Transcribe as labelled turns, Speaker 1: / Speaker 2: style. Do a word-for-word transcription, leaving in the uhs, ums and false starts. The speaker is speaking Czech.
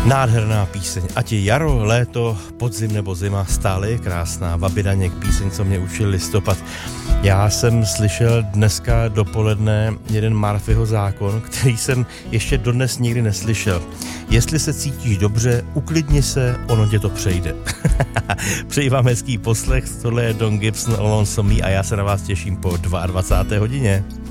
Speaker 1: Nádherná píseň. Ať je jaro, léto, podzim nebo zima, stále je krásná. Babi Daněk, píseň, co mě učil listopad. Já jsem slyšel dneska dopoledne jeden Murphyho zákon, který jsem ještě dodnes nikdy neslyšel. Jestli se cítíš dobře, uklidni se, ono tě to přejde. Přeji vám hezký poslech, tohle je Don Gibson, Lonesome Me a já se na vás těším po dvacáté druhé hodině.